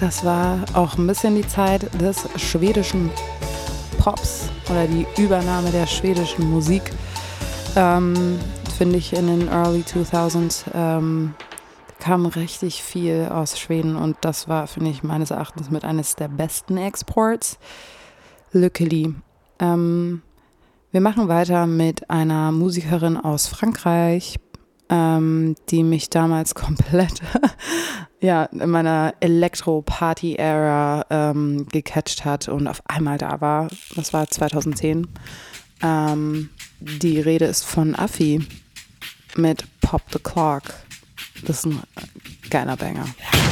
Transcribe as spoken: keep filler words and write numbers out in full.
das war auch ein bisschen die Zeit des schwedischen Pops oder die Übernahme der schwedischen Musik, ähm, finde ich in den Early zweitausend ähm, kam richtig viel aus Schweden und das war, finde ich, meines Erachtens mit eines der besten Exports. Luckily. Ähm, wir machen weiter mit einer Musikerin aus Frankreich, ähm, die mich damals komplett ja, in meiner Elektro-Party-Ära ähm, gecatcht hat und auf einmal da war. Das war zweitausendzehn. Ähm, die Rede ist von Affi mit Pop the Clock. Das ist ein geiler Banger.